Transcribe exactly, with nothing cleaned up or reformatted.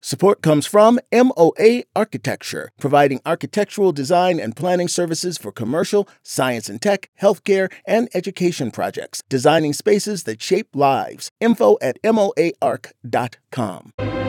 Support comes from M O A Architecture, providing architectural design and planning services for commercial, science and tech, healthcare, and education projects, designing spaces that shape lives. Info at M O A arch dot com.